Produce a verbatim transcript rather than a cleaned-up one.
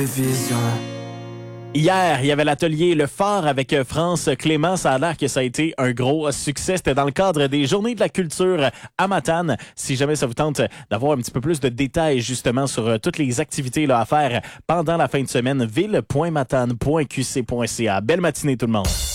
Vision. Hier, il y avait l'atelier Le Phare avec France Clément. Ça a l'air que ça a été un gros succès. C'était dans le cadre des Journées de la culture à Matane. Si jamais ça vous tente d'avoir un petit peu plus de détails justement sur toutes les activités là, à faire pendant la fin de semaine, ville point matane point q c point c a. Belle matinée tout le monde.